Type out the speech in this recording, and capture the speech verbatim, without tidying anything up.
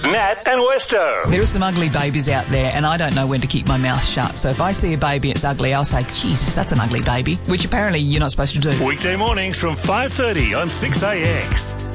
Nat and Westo. There are some ugly babies out there, and I don't know when to keep my mouth shut. So if I see a baby and it's ugly, I'll say, Jesus, that's an ugly baby, which apparently you're not supposed to do. Weekday mornings from five thirty on six A X.